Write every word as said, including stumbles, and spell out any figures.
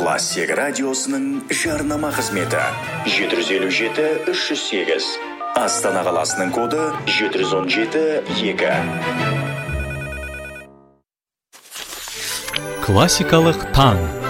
Классик радиосының жарнама қызметі жеті жүз елу жеті үш жүз сегіз. Астана қаласының коды жеті жүз он жеті екі. Классикалық таң.